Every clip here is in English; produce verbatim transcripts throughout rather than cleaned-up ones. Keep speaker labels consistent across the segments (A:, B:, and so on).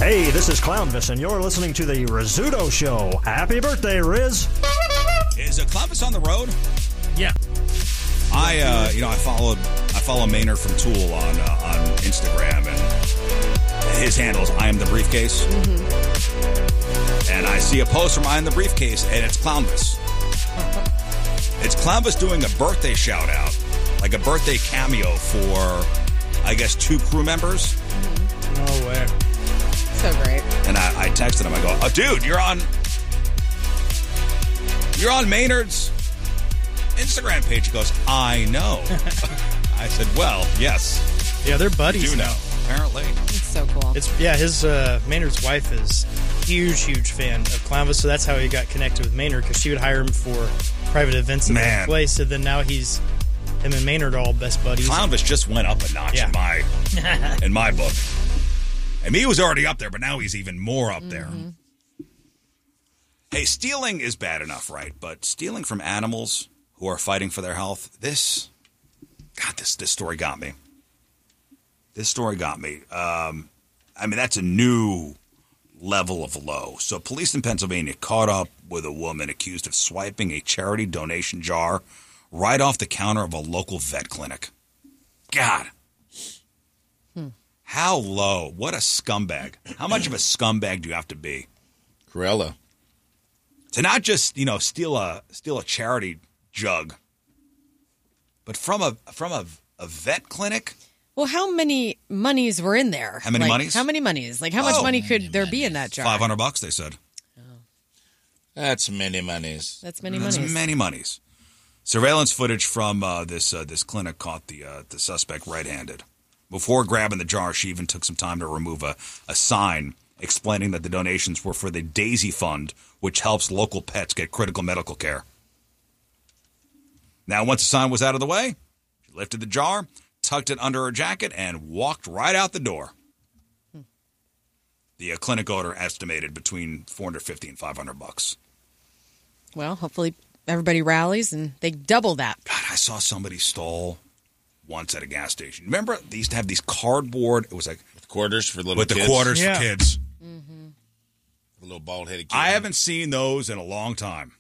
A: Hey, this is Clownvis, and you're listening to the Rizzuto Show. Happy birthday, Riz.
B: Is a Clownvis on the road?
C: Yeah.
B: I, uh, you know, I followed, I follow Maynard from Tool on uh, on Instagram, and his handle is I am the briefcase. Mm-hmm. And I see a post from I am the briefcase, and it's Clownvis. It's Clownvis doing a birthday shout out, like a birthday cameo for, I guess, two crew members.
C: Mm-hmm. No way.
D: So great.
B: And I, I texted him. I go, oh, dude, you're on, you're on Maynard's Instagram page. He goes, I know. I said, well, yes.
C: Yeah, they're buddies.
B: You do
C: now.
B: know, apparently.
D: It's so cool.
C: It's yeah, his uh, Maynard's wife is a huge, huge fan of Clownvis, so that's how he got connected with Maynard, because she would hire him for private events in the place. So then now he's him and Maynard are all best buddies.
B: Clownvis just went up a notch yeah. in my in my book. I mean, he was already up there, but now he's even more up mm-hmm. there. Hey, stealing is bad enough, right? But stealing from animals who are fighting for their health, this, God, this this story got me. This story got me. Um, I mean, that's a new level of low. So police in Pennsylvania caught up with a woman accused of swiping a charity donation jar right off the counter of a local vet clinic. God. Hmm. How low? What a scumbag. How much of a scumbag do you have to be?
E: Corella.
B: To not just, you know, steal a steal a charity jug, but from a from a, a vet clinic?
D: Well, how many monies were in there?
B: How many
D: like,
B: monies?
D: How many monies? Like, how much
B: oh,
D: money could there
E: monies.
D: be in that jar?
B: five hundred bucks, they said.
D: Oh.
E: That's many monies.
D: That's many
B: That's
D: monies.
B: many monies. Surveillance footage from uh, this uh, this clinic caught the uh, the suspect red-handed. Before grabbing the jar, she even took some time to remove a, a sign explaining that the donations were for the Daisy Fund, which helps local pets get critical medical care. Now, once the sign was out of the way, she lifted the jar, tucked it under her jacket, and walked right out the door. Hmm. The uh, clinic owner estimated between four hundred fifty and five hundred bucks.
D: Well, hopefully everybody rallies and they double that.
B: God, I saw somebody stole once at a gas station. Remember, they used to have these cardboard, it was like...
E: With quarters for little
B: with
E: kids?
B: With the quarters
C: yeah.
B: for kids.
D: Mm-hmm.
E: A little bald-headed kid.
B: I haven't seen those in a long time.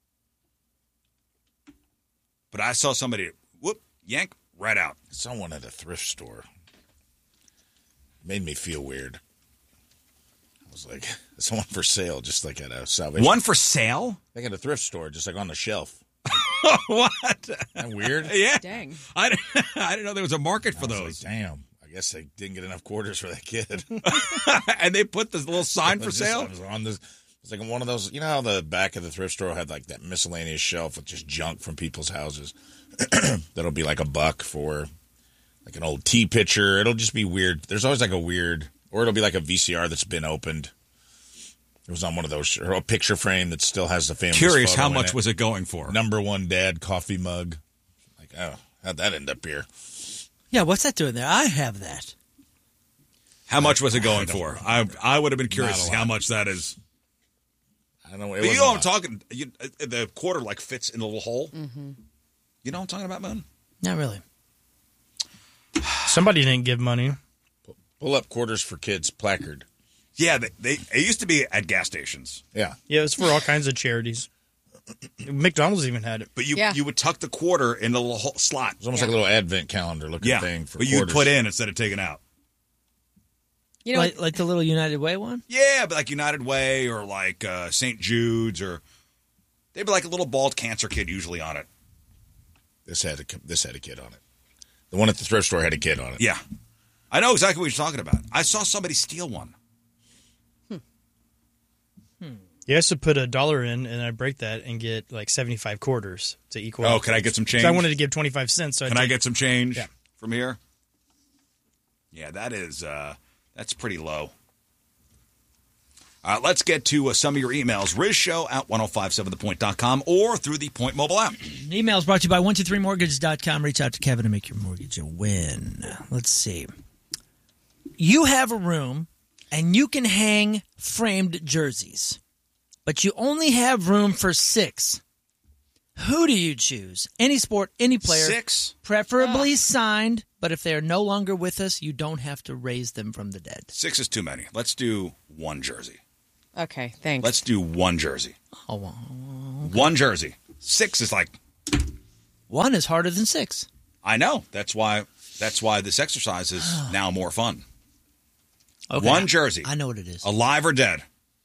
B: But I saw somebody, whoop, yank, right out.
E: Someone at a thrift store. Made me feel weird. I was like, someone for sale, just like at a Salvation.
B: One for sale?
E: Like at a thrift store, just like on the shelf.
B: What?
E: Isn't that weird?
B: Yeah.
D: Dang.
B: I didn't, I didn't know there was a market for
E: I was
B: those.
E: Like, damn. I guess they didn't get enough quarters for that kid.
B: And they put this little sign for
E: just,
B: sale?
E: I was on this. It's like one of those, you know how the back of the thrift store had like that miscellaneous shelf with just junk from people's houses? That'll be like a buck for like an old tea pitcher. It'll just be weird. There's always like a weird, or it'll be like a V C R that's been opened. It was on one of those, or a picture frame that still has the family.
B: Curious, how much was it going for?
E: Number one dad coffee mug. Like, oh, how'd that end up here?
F: Yeah, what's that doing there? I have that.
B: How much was it going for? I I would have been curious as how much that is.
E: I don't know. It
B: But you
E: wasn't
B: know
E: a
B: what I'm
E: lot.
B: talking? You, the quarter like fits in a little hole.
D: Mm-hmm.
B: You know what I'm talking about, man?
F: Not really.
C: Somebody didn't give money.
E: Pull up quarters for kids placard.
B: Yeah, they, they it used to be at gas stations.
E: Yeah.
C: Yeah, it was for all kinds of charities. McDonald's even had it.
B: But you
D: Yeah.
B: you would tuck the quarter in the little hole, slot.
E: It was almost like a little advent calendar looking
B: Yeah,
E: thing for
B: but you would
E: quarters.
B: put in instead of taking out.
D: You know,
F: like,
D: what?
F: like the little United Way one?
B: Yeah, but like United Way or like uh, Saint Jude's or they'd be like a little bald cancer kid usually on it.
E: This had a this had a kid on it. The one at the thrift store had a kid on it.
B: Yeah, I know exactly what you're talking about. I saw somebody steal one.
C: You have to put a dollar in, and I break that and get like seventy-five quarters to equal.
B: Oh, can I get some change?
C: So I wanted to give twenty-five cents. So
B: Can
C: I,
B: I
C: take,
B: get some change
C: Yeah.
B: from here? Yeah, that is uh, that's pretty low. Uh, let's get to uh, some of your emails. Riz Show at ten fifty-seven the point dot com or through the Point mobile app.
F: Emails brought to you by one two three mortgage dot com. Reach out to Kevin to make your mortgage a win. Let's see. You have a room, and you can hang framed jerseys, but you only have room for six. Who do you choose? Any sport, any player.
B: Six.
F: Preferably oh. signed, but if they are no longer with us, you don't have to raise them from the dead.
B: Six is too many. Let's do one jersey.
D: Okay, thanks.
B: Let's do one jersey.
F: Oh, okay.
B: One jersey. Six is like...
F: One is harder than six.
B: I know. That's why That's why this exercise is now more fun.
F: Okay.
B: One jersey.
F: I know what it is.
B: Alive or dead?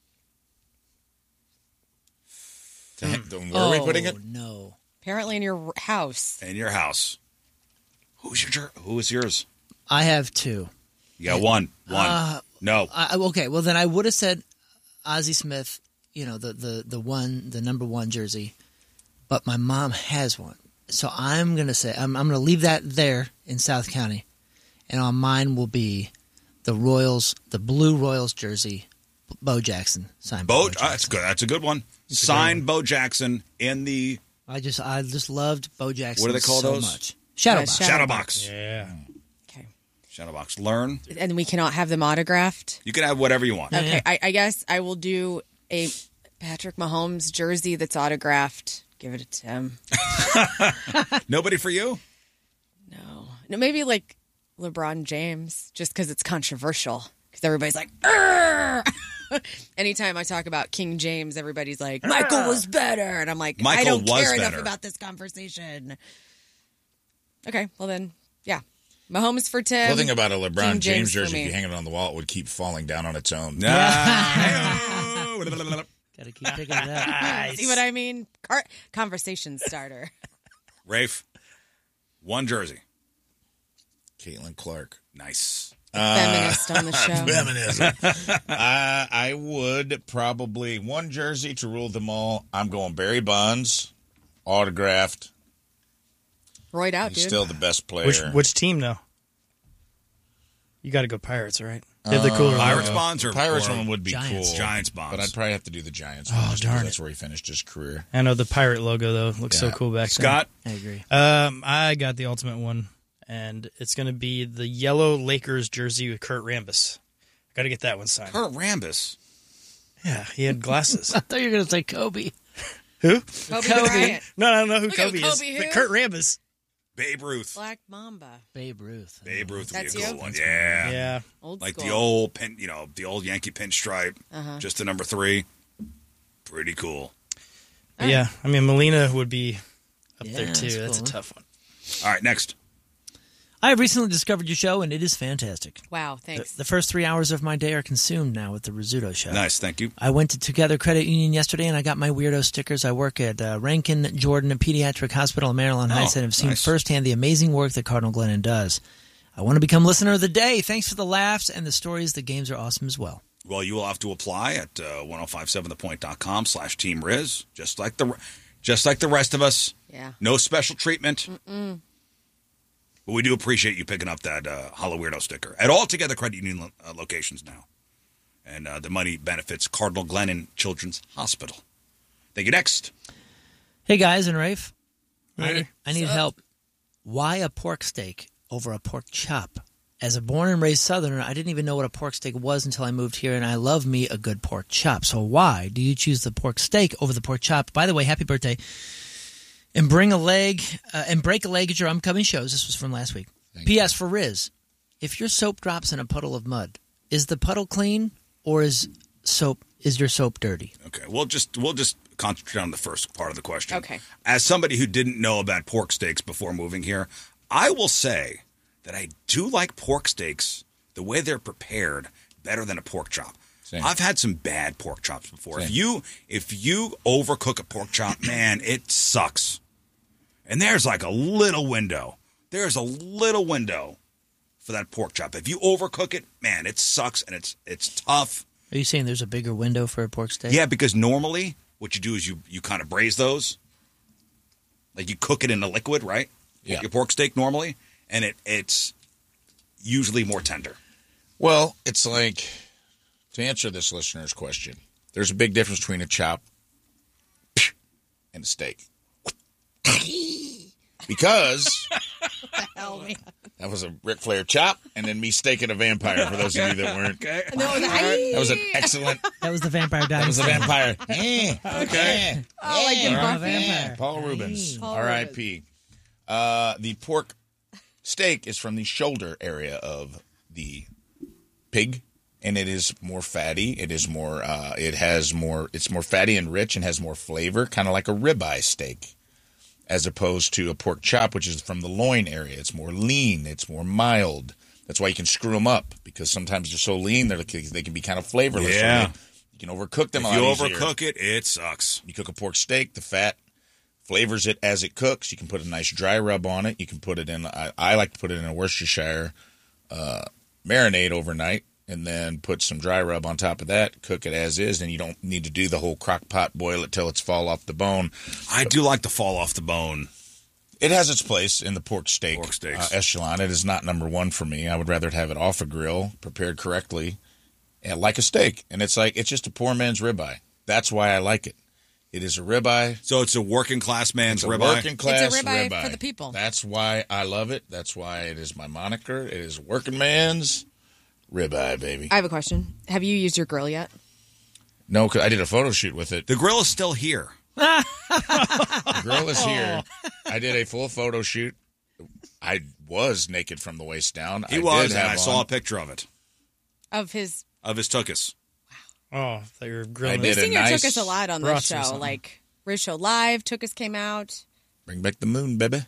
E: Where are we putting it?
F: No.
D: Apparently in your house.
B: In your house. Who's your jer- Who is yours?
F: I have two.
B: You got one. One.
F: Uh,
B: no.
F: I, okay, well then I would have said Ozzie Smith, you know, the, the, the one, the number one jersey, but my mom has one. So I'm going to say, I'm, I'm going to leave that there in South County, and on mine will be the Royals, the blue Royals jersey, Bo Jackson signed.
B: Bo,
F: Bo Jackson.
B: uh, that's good. That's a good one. That's signed Bo Jackson in the.
F: I just, I just loved Bo Jackson.
B: What do they call
F: so
B: those?
F: Much. Shadow
D: uh,
F: box.
D: Shadow,
B: Shadow
D: box.
B: box.
C: Yeah.
D: Okay.
B: Shadow box. Learn.
D: And we cannot have them autographed.
B: You can have whatever you want.
D: Okay,
F: Yeah.
D: I, I guess I will do a Patrick Mahomes jersey that's autographed. Give it to him.
B: Nobody for you?
D: No, no, maybe like LeBron James, just because it's controversial. Because everybody's like, "Arr!" Anytime I talk about King James, everybody's like, Michael was better. And I'm like,
B: Michael
D: I don't
B: was
D: care enough
B: better.
D: about this conversation. Okay, well then, yeah. Mahomes for Tim.
E: Well, think about a LeBron
D: King
E: James,
D: James for
E: jersey.
D: me.
E: If you hang it on the wall, it would keep falling down on its own.
F: Got to keep picking it up.
D: See what I mean? Car- conversation starter.
B: Rafe, one jersey.
E: Caitlin Clark.
B: Nice.
D: Feminist on the show.
E: Feminism. uh, I would probably one jersey to rule them all. I'm going Barry Bonds, autographed.
D: Royed out,
E: He's
D: dude.
E: still the best player.
C: Which which team though? You got to go Pirates, right? They have the cooler
B: Pirates
C: logo.
B: bonds or
E: Pirates
B: or
E: one would be
F: Giants.
E: cool.
B: Giants bonds.
E: But I'd probably have to do the Giants.
C: Oh,
E: one just because
C: darn
E: That's
C: it.
E: where he finished his career.
C: I know the pirate logo though looks so
E: Yeah.
C: cool back
B: Scott.
F: I agree.
C: then. Um, I got the ultimate one, and it's going to be the yellow Lakers jersey with Kurt Rambis. Got to get that one signed.
B: Kurt Rambis.
C: Yeah, he had glasses.
F: I thought you were going to say Kobe.
C: Who?
D: Kobe,
F: Kobe.
D: Bryant.
C: No, I don't know who
D: Look at
C: Kobe,
D: Kobe
C: is.
D: who?
C: But Kurt Rambis.
B: Babe Ruth.
D: Black Mamba.
F: Babe Ruth.
B: Babe Ruth would
D: That's
B: be a cool
D: you?
B: one. Yeah.
C: Yeah.
D: Old
B: Like
D: school.
B: the old pin, you know, the old Yankee pinstripe,
D: Uh-huh.
B: just the number three. Pretty cool.
C: But yeah, I mean, Melina would be up
F: Yeah,
C: there too.
F: that's
C: That's,
F: cool.
C: a tough one.
B: All right, next.
F: I have recently discovered your show, and it is fantastic.
D: Wow,
F: The,
D: thanks.
F: the first three hours of my day are consumed now with the Rizzuto Show.
B: Nice, thank you.
F: I went to Together Credit Union yesterday, and I got my weirdo stickers. I work at uh, Rankin Jordan Pediatric Hospital in Maryland Heights,
B: Oh,
F: and have seen
B: nice.
F: firsthand the amazing work that Cardinal Glennon does. I want to become listener of the day. Thanks for the laughs and the stories. The games are awesome as well.
B: Well, you will have to apply at uh, ten fifty-seven the point dot com slash Team Riz, just like the just like the rest of us.
D: Yeah.
B: No special treatment. Mm-mm. But we do appreciate you picking up that uh, Hollow Weirdo sticker at all Together Credit Union lo- uh, locations now. And uh, the money benefits Cardinal Glennon Children's Hospital. Thank you. Next.
F: Hey, guys, and Rafe. I,
C: Hey.
F: I need help. Why a pork steak over a pork chop? As a born and raised Southerner, I didn't even know what a pork steak was until I moved here, and I love me a good pork chop. So why do you choose the pork steak over the pork chop? By the way, happy birthday. And bring a leg, uh, and break a leg at your upcoming shows. This was from last week.
E: Thank
F: P S for Riz. If your soap drops in a puddle of mud, is the puddle clean or is soap is your soap dirty?
B: Okay, we'll just we'll just concentrate on the first part of the question.
D: Okay.
B: As somebody who didn't know about pork steaks before moving here, I will say that I do like pork steaks the way they're prepared better than a pork chop.
E: Same.
B: I've had some bad pork chops before. If
E: Same.
B: you if you overcook a pork chop, man, it sucks. And there's like a little window. There's a little window for that pork chop. If you overcook it, man, it sucks and it's it's tough.
F: Are you saying there's a bigger window for a pork steak?
B: Yeah, because normally what you do is you, you kind of braise those. Like you cook it in a liquid, right?
E: Yeah.
B: Your pork steak normally, and it it's usually more tender.
E: Well, it's like, to answer this listener's question, there's a big difference between a chop and a steak. Because
D: hell, man.
E: That was a Ric Flair chop, and then me staking a vampire. For those of you that weren't,
B: Okay.
D: And that was,
E: that was an excellent.
F: That was the vampire
E: That was a
F: dinosaur.
E: vampire. Eh, okay.
D: Oh, like in
F: Yeah,
D: Buffy?
F: vampire.
E: Paul Rubens,
D: Paul
E: R I P Uh, the pork steak is from the shoulder area of the pig, and it is more fatty. It is more. Uh, it has more. It's more fatty and rich, and has more flavor, kind of like a ribeye steak, as opposed to a pork chop, which is from the loin area. It's more lean. It's more mild. That's why you can screw them up, because sometimes they're so lean they're, they can be kind of flavorless.
B: Yeah.
E: So you can overcook them.
B: If
E: a
B: you
E: lot easier.
B: overcook it, it sucks.
E: You cook a pork steak, the fat flavors it as it cooks. You can put a nice dry rub on it. You can put it in, I, I like to put it in a Worcestershire uh, marinade overnight, and then put some dry rub on top of that, cook it as is, and you don't need to do the whole crock pot, boil it till it's fall off the bone.
B: I do like to fall off the bone.
E: It has its place in the pork steak
B: Pork steaks.
E: uh, echelon. It is not number one for me. I would rather have it off a grill, prepared correctly, and like a steak. And it's like, it's just a poor man's ribeye. That's why I like it. It is a ribeye.
B: So it's a working class man's
E: It's a
B: ribeye.
E: working class
D: It's a ribeye for the people.
E: That's why I love it. That's why it is my moniker. It is working man's ribeye, baby.
D: I have a question. Have you used your grill yet?
E: No, 'cause I did a photo shoot with it.
B: The grill is still here.
E: The grill is here. I did a full photo shoot. I was naked from the waist down.
B: He
E: I
B: was,
E: did
B: and
E: have
B: I saw
E: on-
B: a picture of it,
D: Of his.
B: of his tuchus.
C: Oh, I thought you were
E: I
C: grilling.
E: did
D: We've
E: a
D: seen your
E: nice-
D: Took Us a lot on this
C: brats or
D: show.
C: something.
D: Like, Riz Show Live, Took Us came out.
E: Bring back the moon, baby.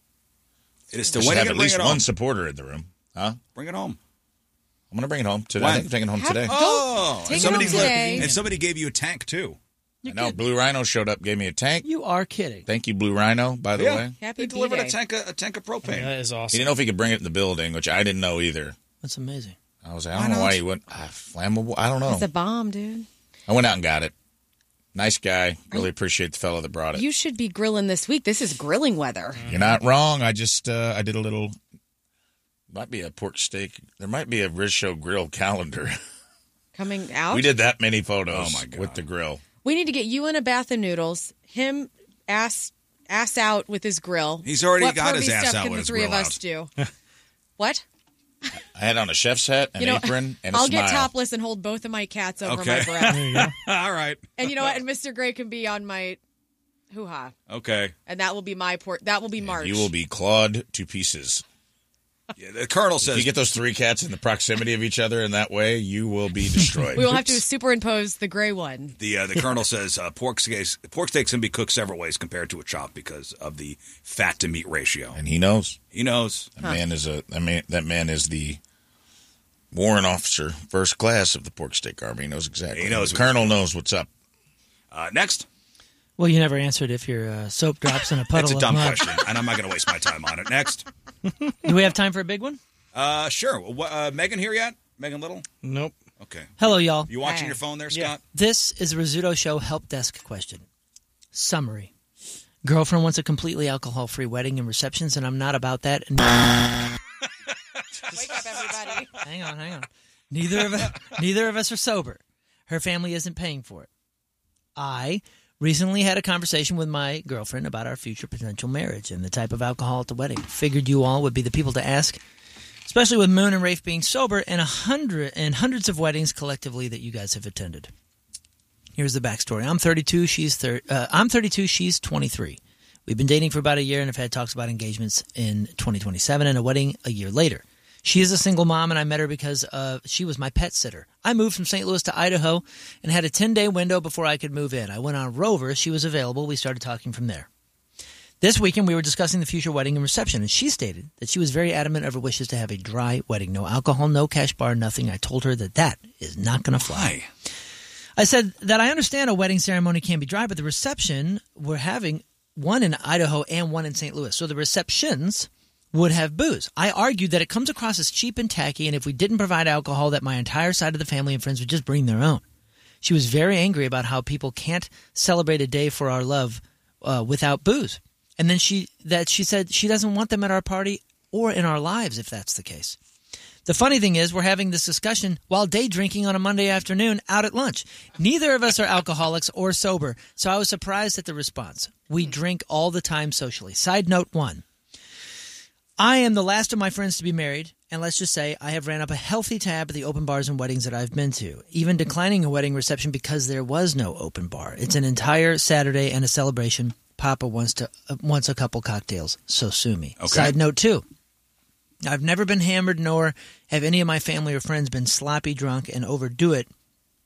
B: It is
E: I
B: still.
E: should
B: When are
E: have
B: you
E: at
B: gonna bring
E: least
B: it
E: one
B: home?
E: supporter in the room. Huh?
B: Bring it home.
E: I'm going to bring it home today.
B: When?
E: I think I'm taking it home
D: Have-
E: today.
D: Go
B: Oh,
D: take
B: and
D: it
B: somebody
D: home today.
B: and somebody gave you a tank too.
E: I know. Blue Rhino showed up, gave me a tank.
F: You are kidding.
E: Thank you, Blue Rhino, by the
B: Yeah.
E: way.
D: Happy
B: They delivered a
D: B-Day.
B: tank of, a tank of propane.
C: That is
E: He
C: awesome.
E: didn't know if he could bring it in the building, which I didn't know either.
F: That's amazing.
E: I was like, I
B: Why
E: don't know
B: not?
E: why he wouldn't. Ah, flammable? I don't know.
D: It's a bomb, dude.
E: I went out and got it. Nice guy. Really appreciate the fellow that brought it.
D: You should be grilling this week. This is grilling weather.
E: You're not wrong. I just uh, I did a little. Might be a pork steak. There might be a Riz Show grill calendar.
D: Coming out.
E: We did that many photos
B: Oh, my God.
E: with the grill.
D: We need to get you in a bath of noodles. Him ass ass out with his grill.
B: He's already
D: what
B: got his
D: pervy
B: ass
D: stuff
B: out
D: with
B: with
D: the
B: his
D: three of
B: grill
D: us do. What?
E: I had on a chef's hat, an
D: You know,
E: apron, and a
D: I'll
E: smile.
D: get topless and hold both of my cats over
B: Okay.
D: my breath.
C: There you go.
B: All right.
D: And you know what? And Mister Gray can be on my hoo ha.
B: Okay.
D: And that will be my port. That will be March.
E: You will be clawed to pieces.
B: Yeah, the colonel
E: If
B: says
E: you get those three cats in the proximity of each other in that way, you will be destroyed.
D: We will have to superimpose the gray one.
B: the uh, the colonel says uh, pork steaks pork steaks can be cooked several ways compared to a chop because of the fat to meat ratio.
E: And he knows.
B: He knows.
E: That man is a. That man, that man is the warrant officer, first class of the pork steak army. He knows exactly.
B: He knows
E: The
B: what-
E: colonel knows what's up.
B: Uh, next,
F: Well, you never answered if your uh, soap drops in a puddle
B: it's a
F: of
B: dumb
F: mud.
B: question, and I'm not going to waste my time on it. Next,
F: Do we have time for a big one?
B: uh, sure. Well, uh, Megan here yet? Megan Little.
C: Nope.
B: Okay.
F: Hello, y'all.
B: You watching
D: Hey.
B: your phone there,
C: Yeah.
B: Scott?
F: This is a Rizzuto Show help desk question. Summary. Girlfriend wants a completely alcohol-free wedding and receptions, and I'm not about that. And
D: Wake up, everybody.
F: hang on, hang on. Neither of us, neither of us are sober. Her family isn't paying for it. I recently had a conversation with my girlfriend about our future potential marriage and the type of alcohol at the wedding. Figured you all would be the people to ask, especially with Moon and Rafe being sober and a hundred and hundreds of weddings collectively that you guys have attended. Here's the backstory. I'm thirty-two. She's thir- uh, I'm thirty-two. She's twenty-three. We've been dating for about a year and have had talks about engagements in twenty twenty-seven and a wedding a year later. She is a single mom, and I met her because uh, she was my pet sitter. I moved from Saint Louis to Idaho and had a ten-day window before I could move in. I went on Rover. She was available. We started talking from there. This weekend, we were discussing the future wedding and reception, and she stated that she was very adamant of her wishes to have a dry wedding. No alcohol, no cash bar, nothing. I told her that that is not going to fly.
B: Why?
F: I said that I understand a wedding ceremony can be dry, but the reception, we're having one in Idaho and one in Saint Louis. So the receptions would have booze. I argued that it comes across as cheap and tacky, and if we didn't provide alcohol, that my entire side of the family and friends would just bring their own. She was very angry about how people can't celebrate a day for our love uh, without booze. And then she that she said she doesn't want them at our party or in our lives if that's the case. The funny thing is we're having this discussion while day drinking on a Monday afternoon out at lunch. Neither of us are alcoholics or sober, so I was surprised at the response. We drink all the time socially. Side note one. I am the last of my friends to be married, and let's just say I have ran up a healthy tab at the open bars and weddings that I've been to, even declining a wedding reception because there was no open bar. It's an entire Saturday and a celebration. Papa wants to uh, wants a couple cocktails, so sue me.
B: Okay.
F: Side note two, I've never been hammered, nor have any of my family or friends been sloppy drunk and overdo it,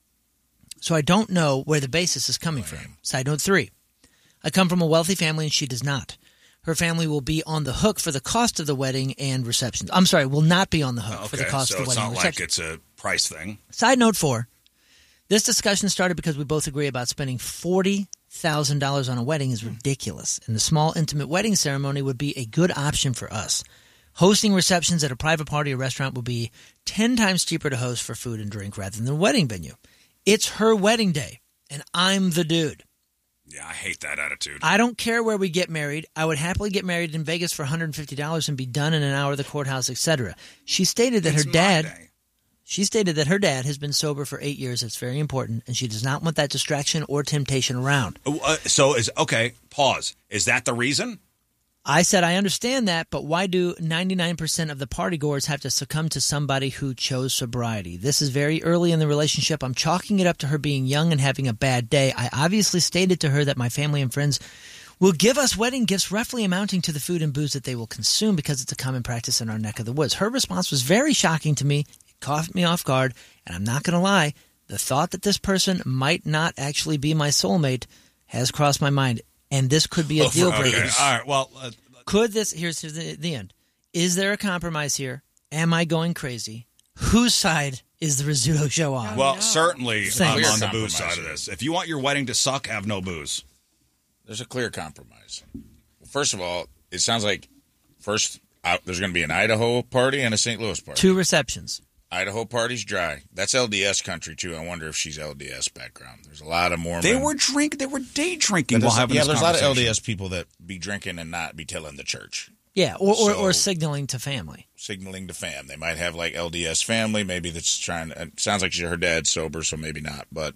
F: so I don't know where the basis is coming from. Side note three, I come from a wealthy family and she does not. Her family will be on the hook for the cost of the wedding and reception. I'm sorry, will not be on the hook
B: okay,
F: for the cost
B: so
F: of the wedding and reception.
B: it's not like it's a price thing.
F: Side note four, this discussion started because we both agree about spending forty thousand dollars on a wedding is ridiculous, and the small, intimate wedding ceremony would be a good option for us. Hosting receptions at a private party or restaurant would be ten times cheaper to host for food and drink rather than a wedding venue. It's her wedding day, and I'm the dude.
B: Yeah, I hate that attitude.
F: I don't care where we get married. I would happily get married in Vegas for one hundred fifty dollars and be done in an hour at the courthouse, et cetera. She stated that
B: It's
F: her
B: my
F: dad...
B: day.
F: She stated that her dad has been sober for eight years. It's very important, and she does not want that distraction or temptation around.
B: Uh, so is okay. Pause. Is that the reason?
F: I said I understand that, but why do ninety-nine percent of the partygoers have to succumb to somebody who chose sobriety? This is very early in the relationship. I'm chalking it up to her being young and having a bad day. I obviously stated to her that my family and friends will give us wedding gifts roughly amounting to the food and booze that they will consume because it's a common practice in our neck of the woods. Her response was very shocking to me. Caught me off guard, and I'm not going to lie, the thought that this person might not actually be my soulmate has crossed my mind, and this could be a
B: Oh,
F: deal
B: okay.
F: breaker.
B: All right. Well, uh,
F: Could this, here's the, the end. Is there a compromise here? Am I going crazy? Whose side is the Rizzuto show on?
B: well, certainly
F: Thanks.
B: I'm on the
E: Clear
B: booze
E: compromise
B: side of
E: here.
B: this. If you want your wedding to suck, have no booze.
E: There's a clear compromise. First of all, it sounds like first uh, there's going to be an Idaho party and a Saint Louis party.
F: Two receptions.
E: Idaho party's dry. That's L D S country too. I wonder if she's L D S background. There's a lot of Mormon.
B: They were drink. They were day drinking
E: But
B: while
E: there's-
B: having
E: yeah,
B: this
E: there's a lot of L D
B: conversation.
E: S people that be drinking and not be telling the church,
F: Yeah, or, or, or
E: So-
F: signaling to family.
E: signaling to fam. They might have like L D S family. Maybe that's trying. It sounds like she, her dad's sober, so maybe not. But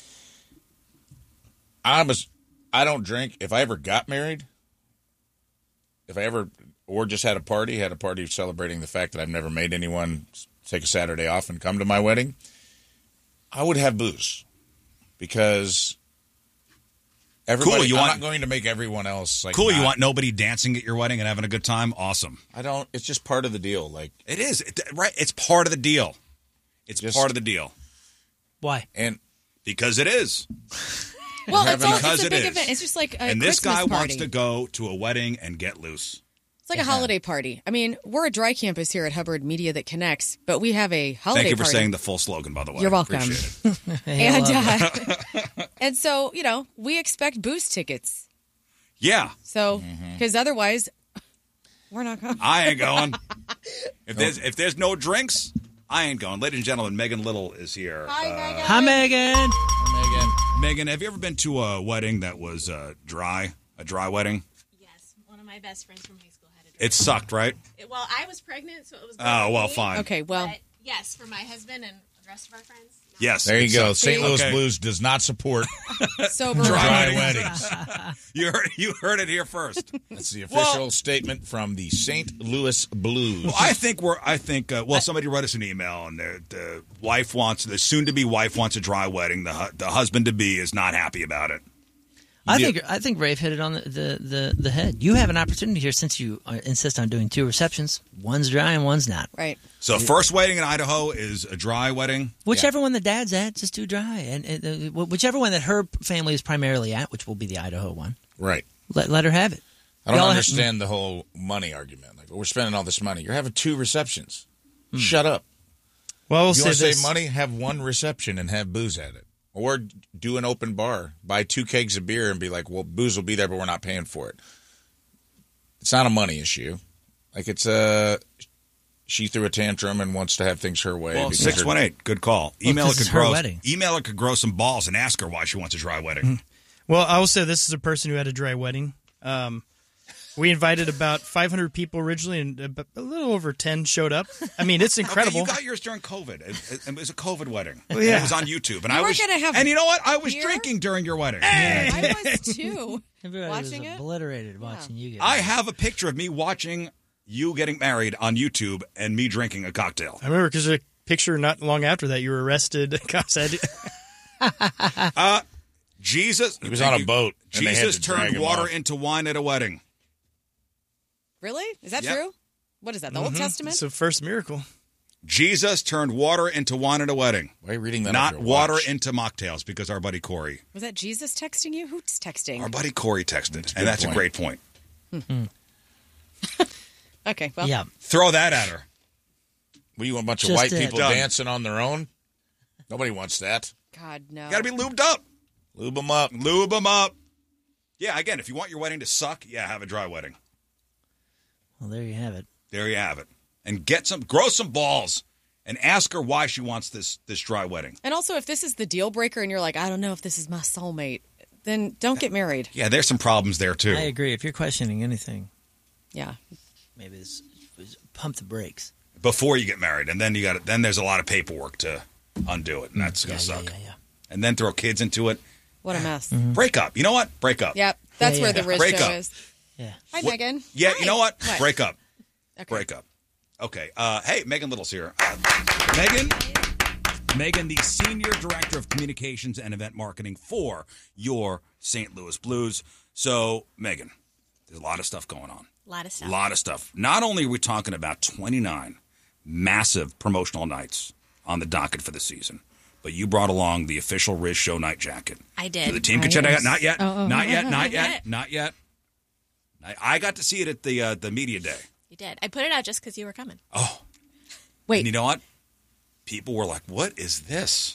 E: I'm a, I don't drink. If I ever got married, if I ever or just had a party, had a party celebrating the fact that I've never made anyone take a Saturday off and come to my wedding, I would have booze because everybody.
B: Cool, you
E: I'm
B: want-
E: not going to make everyone else like
B: Cool. You
E: not-
B: want nobody dancing at your wedding and having a good time? Awesome.
E: I don't. It's just part of the deal. Like
B: It is it, right. It's part of the deal. It's
E: Just-
B: part of the deal
F: Why?
E: and.
B: because it is.
D: Well, it's,
E: having-
D: all,
B: Because
D: it's a
B: it
D: big
B: is.
D: event. It's just like a
B: And this
D: Christmas
B: guy
D: party.
B: wants to go to a wedding and get loose.
D: It's like a holiday party. I mean, we're a dry campus here at Hubbard Media that connects, but we have a holiday
B: Thank you for
D: party.
B: saying the full slogan, by the way.
D: You're welcome.
B: Appreciate it.
D: and uh, and so you know we expect boost tickets.
B: Yeah,
D: So because otherwise we're not going.
B: I ain't going. If there's if there's no drinks, I ain't going. Ladies and gentlemen, Megan Little is here.
D: Hi,
B: Uh,
D: Megan.
F: Hi, Megan.
E: Megan.
B: Megan, have you ever been to a wedding that was uh, dry? A dry wedding?
G: Yes, one of my best friends from high school had a drink.
B: It sucked, right?
G: It- well, I was pregnant, so it was. good
B: Oh,
G: for
B: well,
G: me,
B: fine.
D: Okay, well,
G: But yes, for my husband and the rest of our friends. no.
B: Yes.
E: There you
B: it
E: go.
B: sucked.
E: Saint Louis
B: Okay.
E: Blues does not support
D: sober.
E: dry
B: weddings.
E: weddings.
B: You heard, you heard it here first.
E: That's the official statement from the Saint Louis Blues.
B: Well, I think we're. I think. Uh, well, somebody wrote us an email, and the, the wife wants the soon-to-be wife wants a dry wedding. The hu- the husband-to-be is not happy about it.
F: I
E: Yeah.
F: think I think Rafe hit it on the, the, the, the head. You have an opportunity here since you uh, insist on doing two receptions. One's dry and one's not.
D: Right.
B: So, first wedding in Idaho is a dry wedding.
F: Whichever one the dad's at, just do dry. And, and uh, whichever one that her family is primarily at, which will be the Idaho one,
E: right.
F: let, let her have it.
E: I don't
F: Y'all have-
E: understand the whole money argument. Like, we're spending all this money. You're having two receptions. Shut up.
C: Well, I will
E: If you
C: say
E: want to
C: this.
E: save money, have one reception and have booze at it. Or do an open bar. Buy two kegs of beer and be like, well, booze will be there, but we're not paying for it. It's not a money issue. Like, it's a... She threw a tantrum and wants to have things her way.
B: Well,
E: because
B: six
E: her-
B: one eight. Good call.
F: Well,
B: Email
F: 'cause
B: it
F: it's
B: could
F: her
B: grow.
F: wedding.
B: Email it could grow some balls and ask her why she wants a dry wedding.
C: Well, I will say this is a person who had a dry wedding. Um, we invited about five hundred people originally, and a, a little over ten showed up. I mean, it's incredible.
B: Okay, you got yours during COVID. It, it, it was a COVID wedding.
C: Well, yeah.
B: It was on YouTube, and
D: You
B: I
D: were
B: was.
D: gonna have
B: and you know what? I was
D: beer?
B: drinking during your wedding.
D: I was too.
F: Everybody
D: Watching
F: was
D: it?
F: obliterated watching you get
B: I have a picture of me watching you getting married on YouTube and me drinking a cocktail.
C: I remember because a picture not long after that, you were arrested. Said,
B: uh, Jesus.
E: He was on a boat.
B: Jesus turned water off. into wine at a wedding.
D: Really? Is that
B: yep.
D: true? What is that, the
C: mm-hmm.
D: Old Testament?
C: It's the first miracle.
B: Jesus turned water into wine at a wedding.
E: Why are you reading that?
B: Not water watch? into mocktails, because our buddy Corey.
D: Was that Jesus texting you? Who's texting?
B: Our buddy Corey texted, that's and that's point. a great point.
D: Mm-hmm. Okay, well.
F: Yeah.
B: Throw that at her.
E: Were you a bunch Just of white it. people Done. dancing on their own? Nobody wants that.
D: God, no.
B: Got to be lubed up.
E: Lube them up.
B: Lube them up. Yeah, again, if you want your wedding to suck, yeah, have a dry wedding.
F: Well, there you have it.
B: There you have it. And get some, grow some balls and ask her why she wants this this dry wedding.
D: And also, if this is the deal breaker and you're like, I don't know if this is my soulmate, then don't get married.
B: Yeah, there's some problems there, too.
F: I agree. If you're questioning anything.
D: Yeah.
F: Maybe it's, it's pump the brakes.
B: Before you get married. And then you got then there's a lot of paperwork to undo it. And that's going to
F: yeah,
B: suck.
F: Yeah, yeah, yeah.
B: And then throw kids into it.
D: What a mess.
F: Mm-hmm.
B: Break up. You know what? Break up.
D: Yep. That's
F: yeah,
D: where
F: yeah.
D: the Riz
B: Break
D: show
B: up.
D: is.
F: Yeah.
D: Hi,
B: what?
D: Megan.
B: Yeah,
D: Hi.
B: you know what?
D: what?
B: Break up.
D: Okay.
B: Break up. Okay. Uh, hey, Megan Little's here. Uh, Megan? Megan, the Senior Director of Communications and Event Marketing for your Saint Louis Blues. So, Megan, there's a lot of stuff going on.
G: A lot of stuff.
B: A lot of stuff. Not only are we talking about twenty-nine massive promotional nights on the docket for the season, but you brought along the official Riz Show night jacket.
G: I did.
B: So the team can
F: I
B: check it out.
F: was-
B: Not yet.
D: Oh, oh.
B: Not yet. Not
G: Not
B: yet.
G: yet.
B: Not yet. I, I got to see it at the uh, the media day.
G: You did. I put it out just because you were coming.
B: Oh.
D: Wait.
B: And you know what? People were like, what is this?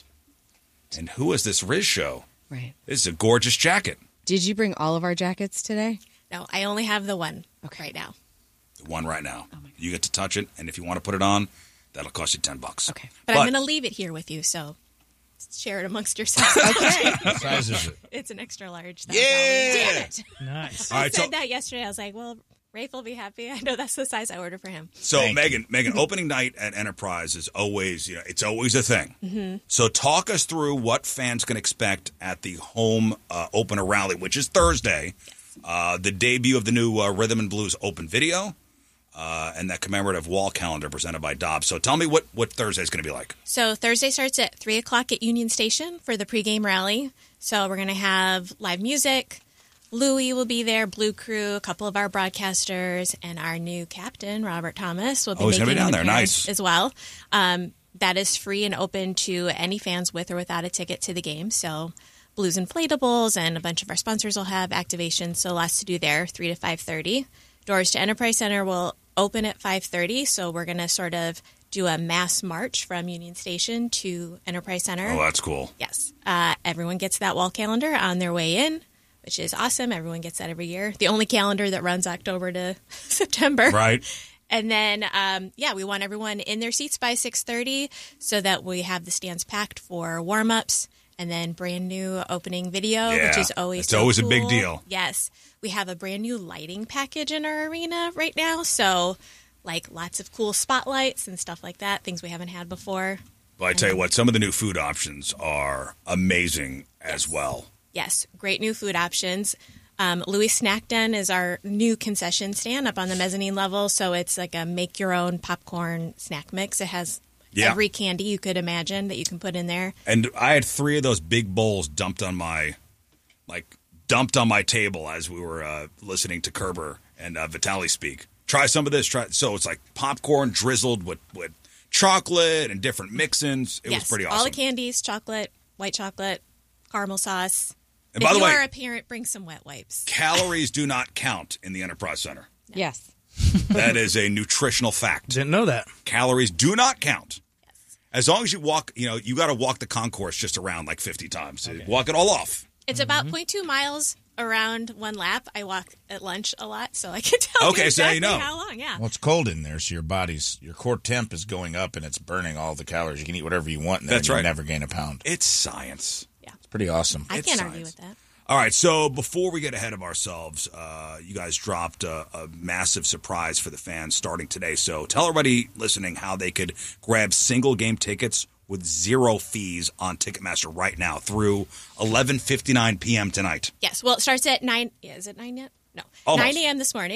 B: And who is this Riz Show?
D: Right.
B: This is a gorgeous jacket.
D: Did you bring all of our jackets today?
G: No, I only have the one
D: Okay.
G: right now.
B: The one right now.
D: Oh my God.
B: You get to touch it, and if you want to put it on, that'll cost you ten bucks.
D: Okay.
G: But, I'm going to leave it here with you, so share it amongst yourselves.
D: Okay.
E: What size is it?
G: It's an extra large. That
E: Yeah!
G: Damn it.
C: Nice.
B: All
G: I
B: right,
G: said
B: so-
G: that yesterday. I was like, well, Rafe will be happy. I know that's the size I ordered for him.
B: So
E: Thank
B: Megan, Megan, opening night at Enterprise is always, you know, it's always a thing. Mm-hmm. So talk us through what fans can expect at the home uh, opener rally, which is Thursday. Yes. Uh, the debut of the new uh, Rhythm and Blues open video, uh, and that commemorative wall calendar presented by Dobbs. So tell me what what Thursday is going to be like.
G: So Thursday starts at three o'clock at Union Station for the pregame rally. So we're going to have live music. Louie will be there, Blue Crew, a couple of our broadcasters, and our new captain, Robert Thomas, will be
B: Oh, he's
G: making
B: gonna be down
G: an
B: there.
G: appearance
B: Nice.
G: as well. Um, that is free and open to any fans with or without a ticket to the game. So Blues Inflatables and a bunch of our sponsors will have activations, so lots to do there, three to five thirty. Doors to Enterprise Center will open at five thirty, so we're going to sort of do a mass march from Union Station to Enterprise Center.
B: Oh, that's cool.
G: Yes. Uh, everyone gets that wall calendar on their way in, which is awesome. Everyone gets that every year. The only calendar that runs October to September.
B: Right.
G: And then, um, yeah, we want everyone in their seats by six thirty so that we have the stands packed for warm-ups and then brand new opening video,
B: Yeah,
G: which is always
B: it's
G: so
B: always a big
G: cool.
B: deal.
G: Yes. We have a brand new lighting package in our arena right now. So, like, lots of cool spotlights and stuff like that, things we haven't had before.
B: Well, I tell you what, some of the new food options are amazing as well.
G: Yes, great new food options. Um, Louis Snack Den is our new concession stand up on the mezzanine level. So it's like a make your own popcorn snack mix. It has
B: Yeah.
G: every candy you could imagine that you can put in there.
B: And I had three of those big bowls dumped on my, like, dumped on my table as we were uh, listening to Kerber and uh, Vitaly speak. Try some of this. Try so it's like popcorn drizzled with, with chocolate and different mix-ins. It
G: yes,
B: was pretty awesome.
G: all the candies, chocolate, white chocolate, caramel sauce.
B: And
G: if
B: by the
G: you
B: way,
G: are a parent, bring some wet wipes.
B: calories do not count in the Enterprise Center.
D: Yes.
B: That is a nutritional fact.
C: Didn't know that.
B: Calories do not count. As long as you walk, you know, you got to walk the concourse just around like fifty times. Okay. Walk it all off.
G: It's about zero point two miles around one lap. I walk at lunch a lot, so I can tell
B: Okay,
G: you
B: so
G: exactly
B: you know.
G: how long. Yeah.
E: Well, it's cold in there, so your body's, your core temp is going up and it's burning all the calories. You can eat whatever you want and then
B: That's
E: you
B: right.
E: never gain a pound.
B: It's science.
E: It's pretty awesome.
G: I
B: It's
G: can't
B: science.
G: argue with that.
B: All right, so before we get ahead of ourselves, uh, you guys dropped a, a massive surprise for the fans starting today. So tell everybody listening how they could grab single game tickets with zero fees on Ticketmaster right now through eleven fifty-nine p.m. tonight.
G: Yes. Well, it starts at nine. Yeah, is it nine yet? No.
B: Almost.
G: nine a.m. this morning.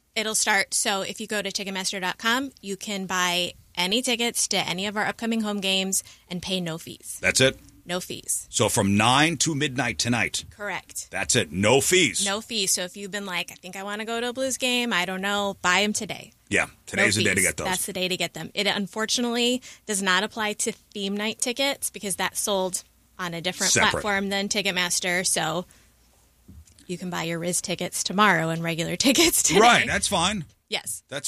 G: It'll start. So if you go to Ticketmaster dot com, you can buy any tickets to any of our upcoming home games and pay no fees.
B: That's it?
G: No fees.
B: So from nine to midnight tonight.
G: Correct.
B: That's it. No fees.
G: No fees. So if you've been like, I think I want to go to a Blues game, I don't know, buy them today.
B: Yeah, today's
G: no
B: the day to
G: fees.
B: get those.
G: That's the day to get them. It unfortunately does not apply to theme night tickets because that's sold on a different
B: Separate.
G: platform than Ticketmaster. So you can buy your Riz tickets tomorrow and regular tickets today.
B: Right, that's fine.
G: Yes.
B: That's